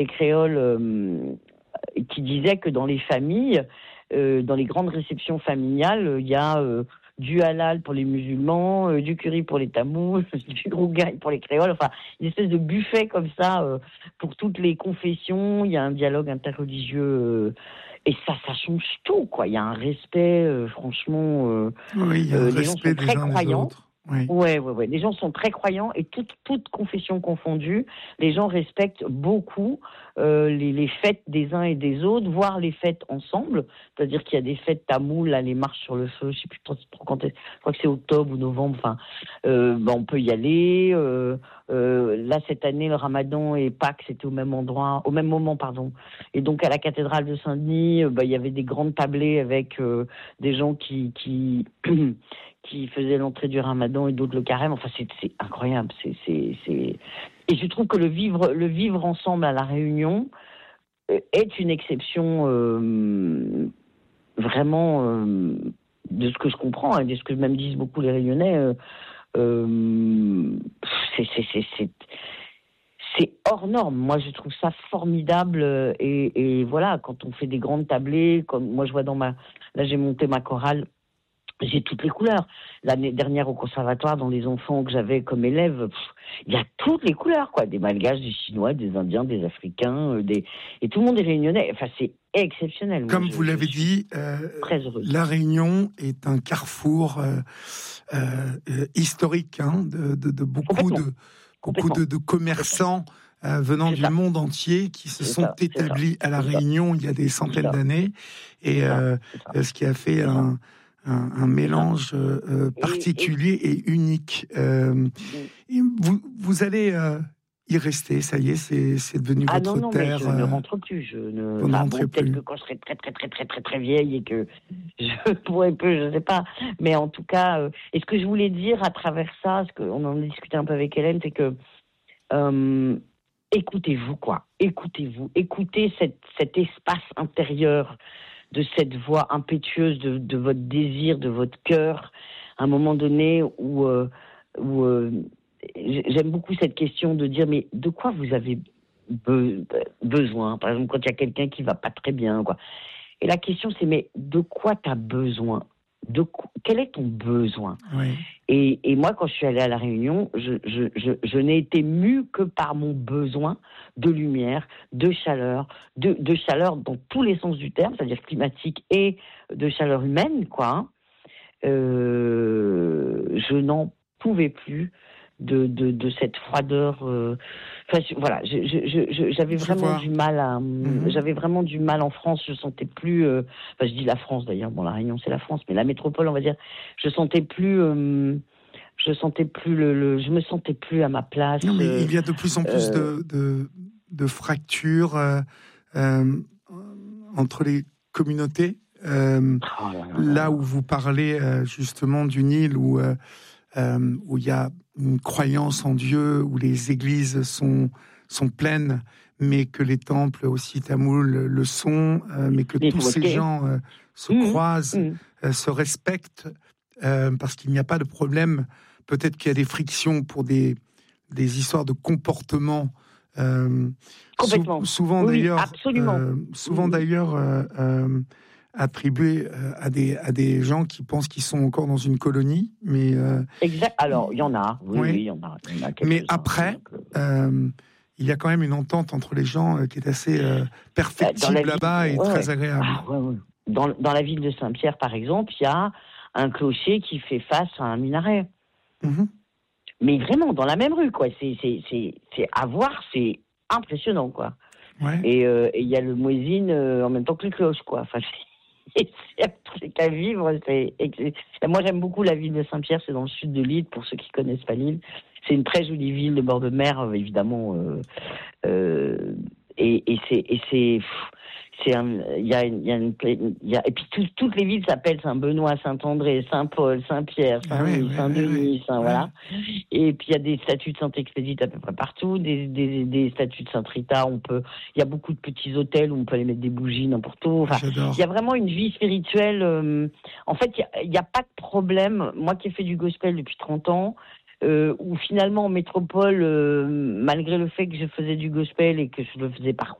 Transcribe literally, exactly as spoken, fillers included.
les créoles euh, qui disaient que dans les familles, euh, dans les grandes réceptions familiales, il y a euh, du halal pour les musulmans, euh, du curry pour les tamouls, du rougail pour les créoles, enfin une espèce de buffet comme ça euh, pour toutes les confessions. Il y a un dialogue interreligieux euh, et ça, ça change tout, quoi. Il y a un respect, euh, franchement. Euh, oui, il y a un euh, les gens respect sont des très uns des croyants. autres. Oui. Ouais, ouais, ouais. Les gens sont très croyants et toutes, toutes confessions confondues, les gens respectent beaucoup euh, les, les fêtes des uns et des autres, voire les fêtes ensemble. C'est-à-dire qu'il y a des fêtes tamoules, là, les marches sur le feu, je sais plus trop, trop quand est, je crois que c'est octobre ou novembre. Enfin, euh, bah, on peut y aller. Euh, euh, là, cette année, le Ramadan et Pâques, c'était au même endroit, au même moment, pardon. Et donc, à la cathédrale de Saint-Denis, euh, bah, il y avait des grandes tablées avec euh, des gens qui, qui qui faisaient l'entrée du Ramadan et d'autres le carême. Enfin, c'est, c'est incroyable. C'est, c'est, c'est... Et je trouve que le vivre, le vivre ensemble à La Réunion euh, est une exception euh, vraiment euh, de ce que je comprends et de ce que même disent beaucoup les Réunionnais. Euh, euh, c'est, c'est, c'est, c'est, c'est hors norme. Moi, je trouve ça formidable. Et, et voilà, quand on fait des grandes tablées, comme moi, je vois dans ma... Là, j'ai monté ma chorale. J'ai toutes les couleurs. L'année dernière au conservatoire, dans les enfants que j'avais comme élèves, il y a toutes les couleurs, quoi. Des Malgaches, des Chinois, des Indiens, des Africains, euh, des... et tout le monde est réunionnais. Enfin, c'est exceptionnel. Comme Moi, je, vous l'avez je dit, euh, très heureuse. La Réunion est un carrefour euh, euh, historique hein, de, de, de beaucoup de beaucoup de, de commerçants euh, venant c'est du ça. monde entier qui se C'est sont ça, établis à La c'est Réunion ça. il y a des centaines ça. d'années, et C'est euh, ça. ce qui a fait C'est un, un, un mélange euh, particulier et, et... et unique. Euh, et vous, vous allez euh, y rester, ça y est, c'est, c'est devenu ah votre non, non, terre. Mais je euh... ne rentre plus. Je ne. Vous ne enfin, rentrez bon, peut-être plus. que quand je serai très, très, très, très, très, très vieille et que je pourrais peu, je ne sais pas. Mais en tout cas, euh... et ce que je voulais dire à travers ça, ce qu'on en a discuté un peu avec Hélène, c'est que euh, écoutez-vous, quoi. Écoutez-vous. Écoutez cette, cet espace intérieur de cette voix impétueuse de, de votre désir, de votre cœur, à un moment donné où, euh, où euh, j'aime beaucoup cette question de dire, mais de quoi vous avez be- besoin ? Par exemple, quand il y a quelqu'un qui va pas très bien, quoi. Et la question, c'est, mais de quoi tu as besoin ? De quoi, quel est ton besoin ? Oui. Et, et moi, quand je suis allée à La Réunion, je, je, je, je n'ai été mue que par mon besoin de lumière, de chaleur, de, de chaleur dans tous les sens du terme, c'est-à-dire climatique et de chaleur humaine, quoi. Euh, je n'en pouvais plus de, de, de cette froideur. Euh... Enfin, je, voilà, je, je, je, j'avais je vraiment vois. du mal à, mm-hmm. j'avais vraiment du mal en France. Je sentais plus. Euh... Enfin, je dis la France d'ailleurs. Bon, La Réunion c'est la France, mais la métropole, on va dire. Je sentais plus. Euh... Je sentais plus le, le. Je me sentais plus à ma place. Non, mais euh... il y a de plus en plus euh... de, de, de fractures euh, euh, entre les communautés. Euh, oh là, là, là, là où vous parlez euh, justement d'une île où euh, euh, où il y a une croyance en Dieu, où les églises sont sont pleines, mais que les temples aussi tamouls le sont, euh, mais que mais tous ces gens euh, se mmh, croisent, mmh. Euh, se respectent, euh, parce qu'il n'y a pas de problème. Peut-être qu'il y a des frictions pour des des histoires de comportement. Euh, Complètement. Sou- souvent oui, d'ailleurs, absolument. euh, souvent oui. d'ailleurs. Euh, euh, attribué euh, à des à des gens qui pensent qu'ils sont encore dans une colonie, mais euh, exact. Alors il y en a, oui, ouais. oui, il y en a. Il y en a mais après, euh, il y a quand même une entente entre les gens euh, qui est assez euh, perfectible là-bas ville, et ouais, très ouais. agréable. Ah, ouais, ouais. Dans, dans la ville de Saint-Pierre, par exemple, il y a un clocher qui fait face à un minaret. Mm-hmm. Mais vraiment, dans la même rue, quoi. C'est, c'est, c'est, c'est à voir, c'est impressionnant, quoi. Ouais. Et il euh, y a le muezzin euh, en même temps que les cloches, quoi. Enfin, c'est, c'est qu'à vivre. C'est, c'est... Moi, j'aime beaucoup la ville de Saint-Pierre. C'est dans le sud de l'île, pour ceux qui connaissent pas l'île. C'est une très jolie ville de bord de mer, évidemment. Euh, euh, et, et c'est, et c'est, c'est un, il y a, il y a une, il y a, et puis tout, toutes les villes s'appellent Saint-Benoît, Saint-André, Saint-Paul, Saint-Pierre, Saint-Louis, ouais, Saint-Denis, ouais, Saint, ouais. voilà. Et puis il y a des statues de Saint-Expédite à peu près partout, des, des, des statues de Saint-Rita. On peut, il y a beaucoup de petits hôtels où on peut aller mettre des bougies n'importe où. Enfin, J'adore. il y a vraiment une vie spirituelle. Euh, en fait, il y a, il y a pas de problème. Moi qui ai fait du gospel depuis trente ans. euh, où finalement en métropole, euh, malgré le fait que je faisais du gospel et que je le faisais par